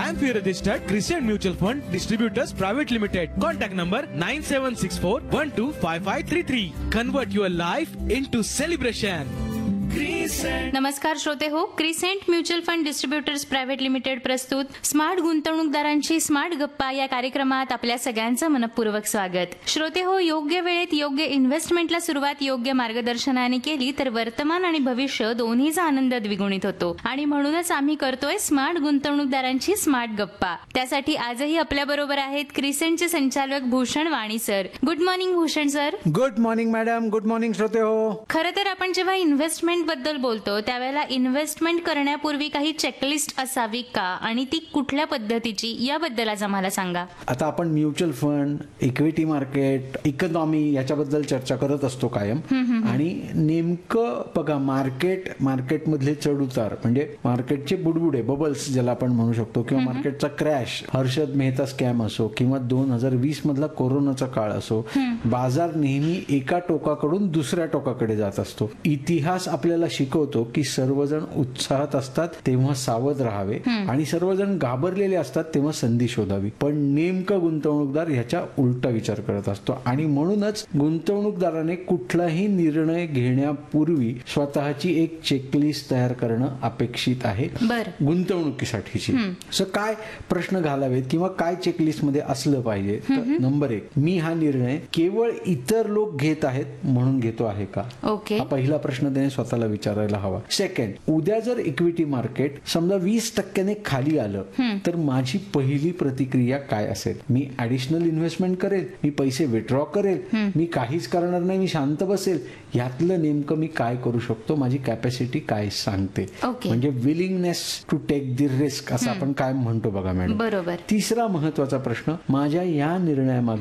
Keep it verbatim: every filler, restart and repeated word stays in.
I am fee registered Crescent Mutual Fund Distributors Private Limited. Contact number nine seven six four one two five five three three. Convert your life into celebration. नमस्कार श्रोते हो, crescent mutual fund distributors private limited प्रस्तुत smart गुंतवणूकदारांची smart गप्पा या कार्यक्रमात आपल्या सगळ्यांचं मनपूर्वक स्वागत. श्रोते हो, योग्य वेळेत योग्य इन्व्हेस्टमेंटला सुरुवात योग्य मार्गदर्शनाने केली तर वर्तमान आणि भविष्य दोन्हीचा आनंद द्विगुणित होतो आणि म्हणूनच आम्ही करतोय स्मार्ट गुंतवणूकदारांची स्मार्ट गप्पा. त्यासाठी आजही आपल्या बरोबर आहेत क्रिसेंटचे संचालक भूषण वाणी sir. Good morning Bhushan sir. Good morning madam. Good morning श्रोते हो. खरं तर आपण जेव्हा इन्व्हेस्टमेंट बद्दल बोलतो त्यावेळेला इन्व्हेस्टमेंट करण्यापूर्वी काही चेकलिस्ट असावी का आणि ती कुठल्या पद्धतीची याबद्दल आज आम्हाला सांगा. आता आपण mutual fund, equity market, economy याच्याबद्दल चर्चा करत असतो कायम. आणि नेमकं बघा, मार्केट मार्केटमधले चढ उतार म्हणजे मार्केटचे बुडबुडे, बबल्स ज्याला आपण म्हणू शकतो, किंवा मार्केटचा क्रॅश, हर्षद मेहता स्कॅम असो किंवा दोन हजार वीस मधला कोरोनाचा काळ असो, बाजार नेहमी एका टोकाकडून दुसऱ्या टोकाकडे जात असतो. इतिहास आपल्याला शिकवतो की सर्वजण उत्साहात असतात तेव्हा सावध राहावे आणि सर्वजण घाबरलेले असतात तेव्हा संधी शोधावी. पण नेमकं गुंतवणूकदार ह्याच्या उलटा विचार करत असतो आणि म्हणूनच गुंतवणूकदाराने कुठलाही निर्णय घेण्यापूर्वी स्वतःची एक चेकलिस्ट तयार करणं अपेक्षित आहे गुंतवणुकीसाठीची. सो काय प्रश्न घालावेत किंवा काय चेकलिस्ट मध्ये असलं पाहिजे? नंबर एक, मी हा निर्णय केवळ इतर लोक घेत आहेत म्हणून घेतो आहे का? ओके, हा पहिला प्रश्न त्याने स्वतःला विचारायला हवा. सेकंड, उद्या जर इक्विटी मार्केट समजा वीस टक्क्याने खाली आलं तर माझी पहिली प्रतिक्रिया काय असेल? मी ऍडिशनल इन्व्हेस्टमेंट करेल, मी पैसे विथड्रॉ करेल, मी काहीच करणार नाही, मी शांत बसेल? यातलं नेमकं मी काय करू शकतो? माझी कॅपॅसिटी काय सांगते? म्हणजे willingness to take the risk असं आपण काय म्हणतो बघा मॅडम. बरोबर. तिसरा महत्वाचा प्रश्न, माझ्या या निर्णयामागे